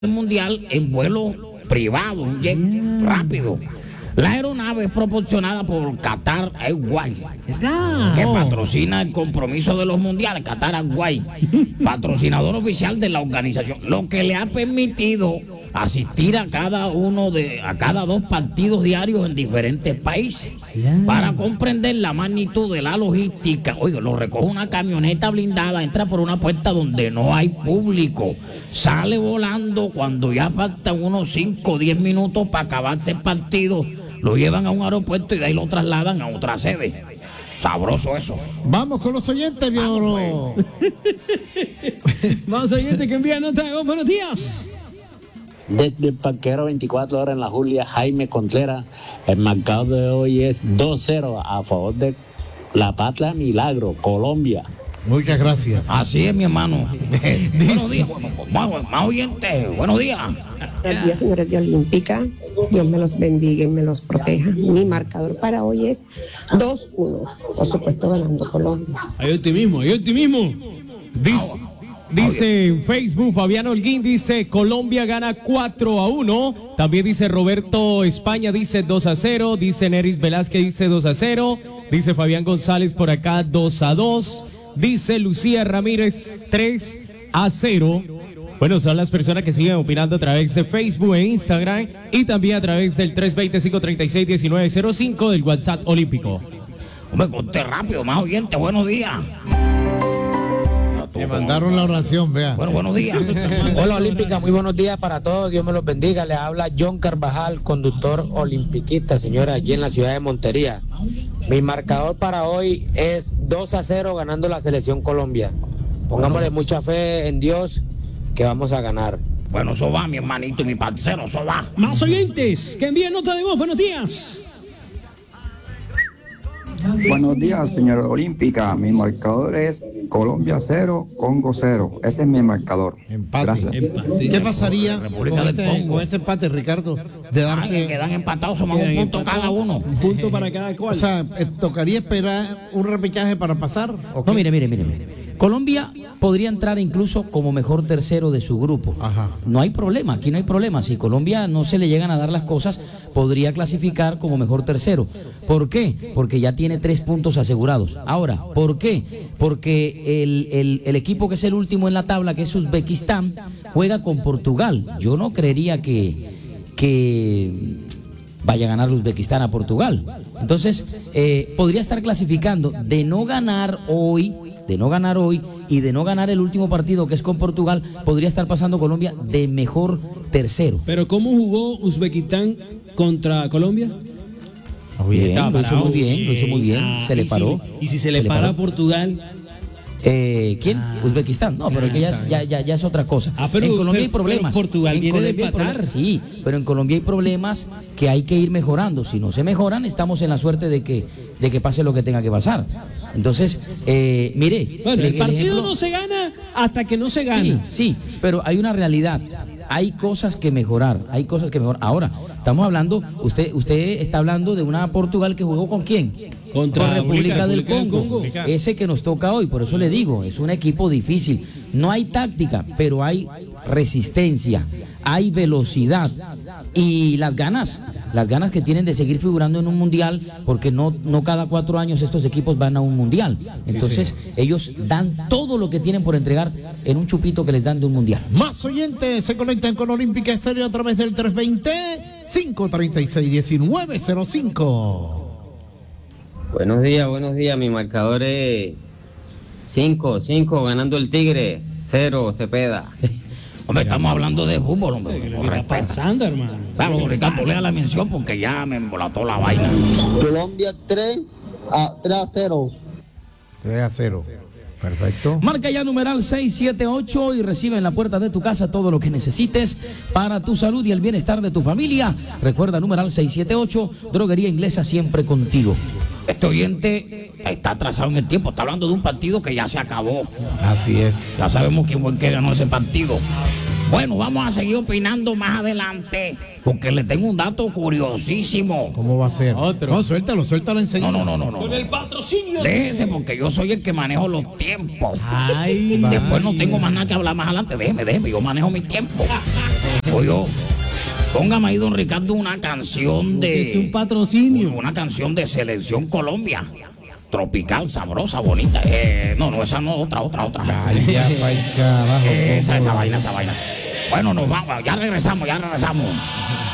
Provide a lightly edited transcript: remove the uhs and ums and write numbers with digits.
mundial en vuelo privado, un jet rápido. La aeronave es proporcionada por Qatar Airways, que patrocina el compromiso de los mundiales. Qatar Airways, patrocinador oficial de la organización, lo que le ha permitido asistir a cada dos partidos diarios en diferentes países. Para comprender la magnitud de la logística, oiga, lo recoge una camioneta blindada, entra por una puerta donde no hay público, sale volando cuando ya faltan unos 5 o 10 minutos para acabarse el partido, lo llevan a un aeropuerto y de ahí lo trasladan a otra sede. Sabroso eso. Vamos con los oyentes, viejo. Vamos oyentes que envían nota de voz. Buenos días. Desde el parquero 24 horas en la Julia, Jaime Contreras. El marcador de hoy es 2-0 a favor de La Patria Milagro, Colombia. Muchas gracias. Así es, mi hermano. Buenos días, más oyentes. Buenos días. Buenos días, señores de Olímpica. Dios me los bendiga y me los proteja. Mi marcador para hoy es 2-1. Por supuesto, ganando Colombia. Hay optimismo, hay optimismo. Dice en Facebook, Fabián Holguín dice Colombia gana 4-1. También dice Roberto España, dice 2-0. Dice Neris Velázquez, dice 2-0. Dice Fabián González por acá, 2-2. Dice Lucía Ramírez, 3-0. Bueno, son las personas que siguen opinando a través de Facebook e Instagram y también a través del 320-536-1905 del WhatsApp Olímpico. Hombre, conté rápido, más oyentes. Buenos días. Me mandaron la oración, vea. Bueno, buenos días. Hola Olímpica, muy buenos días para todos, Dios me los bendiga. Le habla John Carvajal, conductor olimpiquista, señora, aquí en la ciudad de Montería. Mi marcador para hoy es 2-0 ganando la selección Colombia. Pongámosle mucha fe en Dios que vamos a ganar. Bueno, eso va, mi hermanito, mi parcero, eso va. Más oyentes que envíen nota de voz. Buenos días. Buenos días, señora Olímpica. Mi marcador es Colombia 0, Congo 0. Ese es mi marcador. Empate. Gracias. ¿Qué pasaría República del Congo. con este empate, Ricardo? De Que darse. quedan empatados, somos un punto cada uno. Un punto para cada cual. O sea, ¿tocaría esperar un repechaje para pasar? ¿O No, qué? mire. Colombia podría entrar incluso como mejor tercero de su grupo. Ajá. No hay problema, aquí no hay problema. Si Colombia no se le llegan a dar las cosas, podría clasificar como mejor tercero. ¿Por qué? Porque ya tiene 3 puntos asegurados. Ahora, ¿por qué? Porque el equipo que es el último en la tabla, que es Uzbekistán, juega con Portugal. Yo no creería que vaya a ganar Uzbekistán a Portugal. Entonces, podría estar clasificando de no ganar hoy y de no ganar el último partido que es con Portugal, podría estar pasando Colombia de mejor tercero. Pero ¿cómo jugó Uzbekistán contra Colombia? Bien, lo hizo muy bien, se le paró. ¿Y si se le para a Portugal? ¿Quién? Uzbekistán. No, pero que ya es otra cosa. Pero, en Colombia hay pero problemas. Portugal en viene de Colombia hay empatar. problemas. Sí, pero en Colombia hay problemas que hay que ir mejorando. Si no se mejoran, estamos en la suerte de que pase lo que tenga que pasar. Entonces, mire. Bueno, el partido ejemplo, no se gana hasta que no se gana. Sí, pero hay una realidad. Hay cosas que mejorar, Ahora, estamos hablando, usted está hablando de una Portugal que jugó ¿con quién? Contra República del Congo. Congo. Ese que nos toca hoy, por eso le digo, es un equipo difícil. No hay táctica, pero hay resistencia, hay velocidad y las ganas que tienen de seguir figurando en un mundial, porque no cada 4 años estos equipos van a un mundial. Entonces, ellos dan todo lo que tienen por entregar en un chupito que les dan de un mundial. Más oyentes se conectan con Olímpica Estéreo a través del 320-536-1905. Buenos días, mi marcador es 5 ganando el Tigre, 0 Cepeda. Hombre, estamos hablando de fútbol, hombre. Está pensando, hermano. Claro, Ricardo, lea la mención porque ya me embolató la vaina. Colombia 3-0. 3-0. Perfecto. Marca ya numeral 678 y recibe en la puerta de tu casa todo lo que necesites para tu salud y el bienestar de tu familia. Recuerda numeral 678, Droguería Inglesa, siempre contigo. Este oyente está atrasado en el tiempo, está hablando de un partido que ya se acabó. Así es. Ya sabemos quién fue el que ganó ese partido. Bueno, vamos a seguir opinando más adelante, porque le tengo un dato curiosísimo. ¿Cómo va a ser? Otro. No, suéltalo enseguida. No. Con el patrocinio. Déjese, porque yo soy el que manejo los tiempos. Ay, Después no tengo más nada que hablar más adelante. Déjeme, yo manejo mi tiempo. Oye, póngame ahí, don Ricardo, una canción de... Es un patrocinio. Una canción de Selección Colombia. Tropical, sabrosa, bonita. No, esa no, otra. Ay, ya, pa'l carajo. Esa vaina. Bueno, nos vamos, ya regresamos.